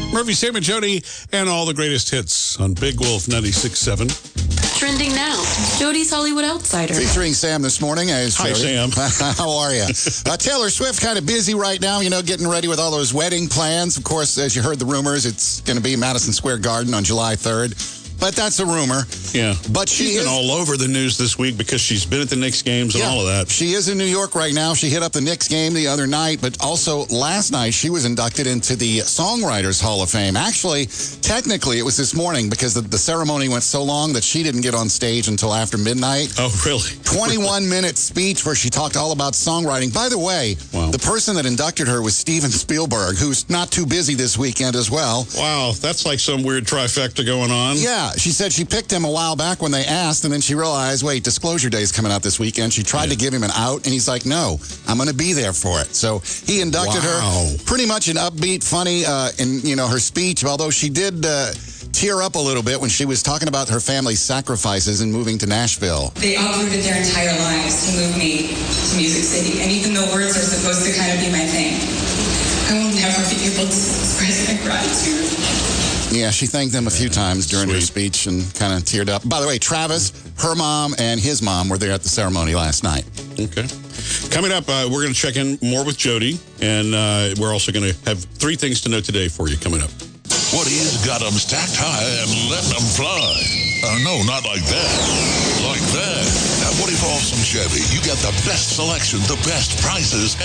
Murphy, Sam, and Jody, and all the greatest hits on Big Wolf 96.7. Trending now, Jody's Hollywood Outsider. Featuring Sam this morning. As Hi, Jody. Sam. How are you? Taylor Swift kind of busy right now, getting ready with all those wedding plans. Of course, as you heard the rumors, it's going to be Madison Square Garden on July 3rd. But that's a rumor. Yeah. But she's been all over the news this week because she's been at the Knicks games and all of that. She is in New York right now. She hit up the Knicks game the other night, but also last night she was inducted into the Songwriters Hall of Fame. Actually, technically, it was this morning because the ceremony went so long that she didn't get on stage until after midnight. Oh, really? 21-minute speech where she talked all about songwriting. By the way, the person that inducted her was Steven Spielberg, who's not too busy this weekend as well. Wow, that's like some weird trifecta going on. Yeah. She said she picked him a while back when they asked, and then she realized, wait, Disclosure Day is coming out this weekend. She tried to give him an out, and he's like, no, I'm going to be there for it. So he inducted her. Pretty much an upbeat, funny, in her speech, although she did tear up a little bit when she was talking about her family's sacrifices in moving to Nashville. They uprooted their entire lives to move me to Music City, and even though words are supposed to kind of be my thing, I will never be able to express my gratitude. Yeah, she thanked them a few times during her speech and kind of teared up. By the way, Travis, her mom, and his mom were there at the ceremony last night. Okay. Coming up, we're going to check in more with Jody, and we're also going to have 3 things to know today for you coming up. Woody's got them stacked high and letting them fly. No, not like that. Like that. At Woody Paulson Chevy, you get the best selection, the best prices,